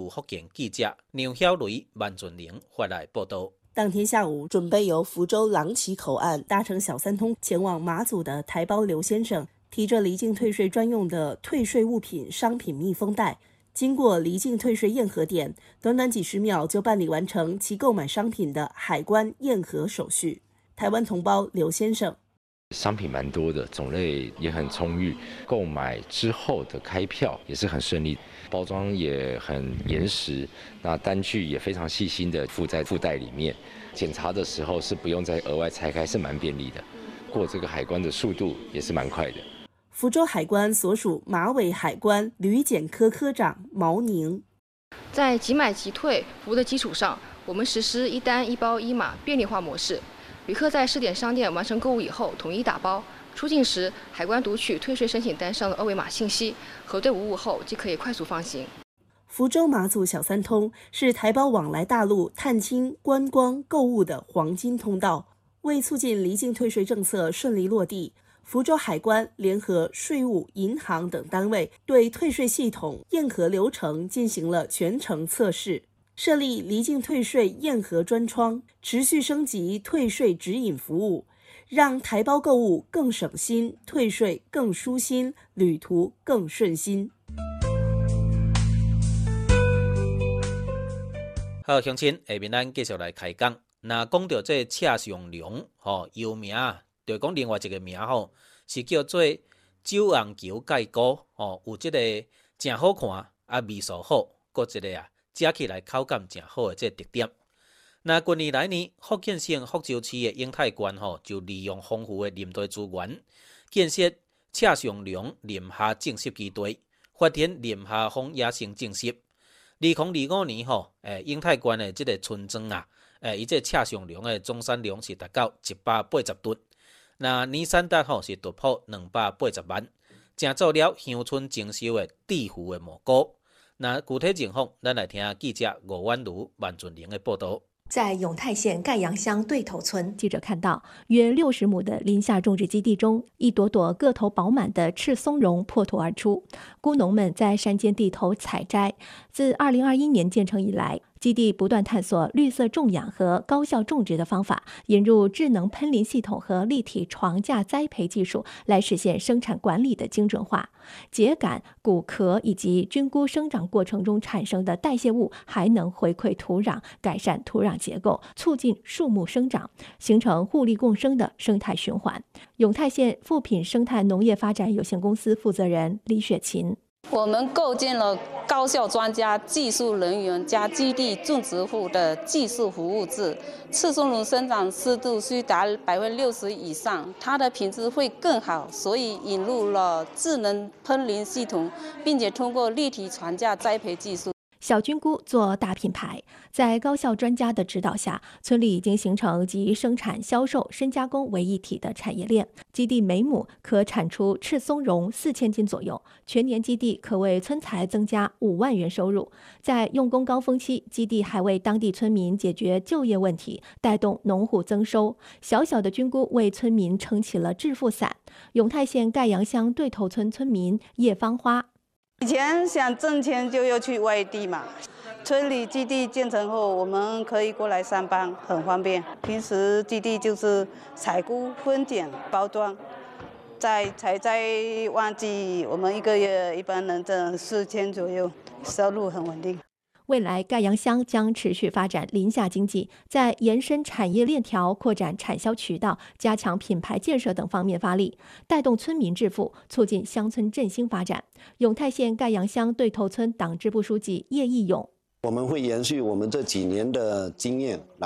福建记者梁晓雷、万俊玲发来报道。 当天下午，准备由福州廊坊口岸搭乘小三通前往马祖的台胞刘先生，提着离境退税专用的退税物品商品密封袋，经过离境退税验核点，短短几十秒就办理完成其购买商品的海关验核手续。台湾同胞刘先生。 商品蛮多的，种类也很充裕，购买之后的开票也是很顺利，包装也很严实，那单据也非常细心的附在附袋里面，检查的时候是不用再额外拆开，是蛮便利的。过这个海关的速度也是蛮快的。 福州海关所属马尾海关旅检科科长毛宁， 在即买即退服务的基础上，我们实施一单一包一码便利化模式。旅客在试点商店完成购物以后，统一打包。出境时，海关读取退税申请单上的二维码信息，核对无误后即可以快速放行。 福州马祖小三通是台胞往来大陆探亲、观光、购物的黄金通道。为促进离境退税政策顺利落地，福州海关联合税务、银行等单位对退税系统验核流程进行了全程测试。设立离境退税验核专窗，持续升级退税指引服务，让台胞购物更省心，退税更舒心，旅途更顺心。 好，乡亲，下面咱继续来开讲。那讲到这车上龙，又名就讲另外一个名是叫做酒红球盖菇，有这个真好看，味素好，搁一个食起来口感真好的这特点。那近年来呢，福建省福州市的永泰县就利用丰富的林地资源，建设车上龙林下种植基地，发展林下风野生种植。2025年永泰县的这个春庄伊这车上龙的总产量是达到180吨，那年产值是突破280万，成做了乡村征收的致富的蘑菇。那具体情况，咱来听记者吴婉如、万俊玲的报道。 在永泰县盖阳乡对头村，记者看到约60亩的林下种植基地中，一朵朵个头饱满的赤松茸破土而出。菇农们在山间地头采摘。自2021年建成以来，基地不断探索绿色种养和高效种植的方法，引入智能喷林系统和立体床架栽培技术，来实现生产管理的精准化。秸秆、骨壳以及菌菇生长过程中产生的代谢物，还能回馈土壤，改善土壤结构，促进树木生长，形成互利共生的生态循环。永泰县富品生态农业发展有限公司负责人李雪琴。 我们构建了高校专家、技术人员加基地种植户的技术服务制。赤松茸生长湿度需达60%以上，它的品质会更好，所以引入了智能喷林系统，并且通过立体床架栽培技术。 小菌菇做大品牌，在高校专家的指导下，村里已经形成集生产、销售、深加工为一体的产业链。基地每亩可产出赤松茸4000斤左右，全年基地可为村财增加5万元收入。在用工高峰期，基地还为当地村民解决就业问题，带动农户增收。小小的菌菇为村民撑起了致富伞。永泰县盖阳乡对头村村民叶芳花。 以前想挣钱就要去外地嘛，村里基地建成后，我们可以过来上班，很方便。平时基地就是采菇、分拣、包装，在采摘旺季，我们一个月一般能挣4000左右，收入很稳定。 未来盖阳乡将持续发展林下经济，在延伸产业链条、扩展产销渠道、加强品牌建设等方面发力，带动村民致富，促进乡村振兴发展。永泰县盖阳乡对头村党支部书记叶义勇： 我们会延续我们这几年的经验。